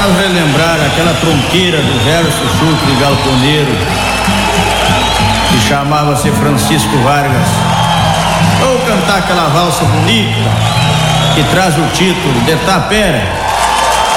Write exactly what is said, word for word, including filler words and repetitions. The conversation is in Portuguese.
Vamos relembrar aquela tronqueira do verso chucre galponeiro que chamava-se Francisco Vargas. Ou cantar aquela valsa bonita que traz o título de Tapera.